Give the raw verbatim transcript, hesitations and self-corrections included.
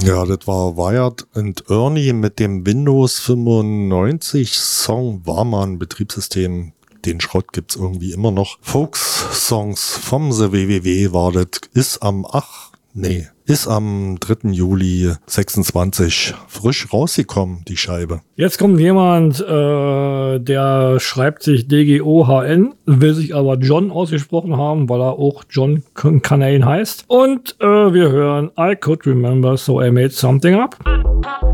Ja, das war Wired and Ernie mit dem Windows fünfundneunzig Song Warman Betriebssystem. Den Schrott gibt's irgendwie immer noch. Folks-Songs vom The W W W war das. Ist am, ach, nee, ist am dritten Juli sechsundzwanzig frisch rausgekommen, die Scheibe. Jetzt kommt jemand, äh, der schreibt sich D G O H N, will sich aber John ausgesprochen haben, weil er auch John Canane heißt. Und äh, wir hören I Could Remember, So I Made Something Up.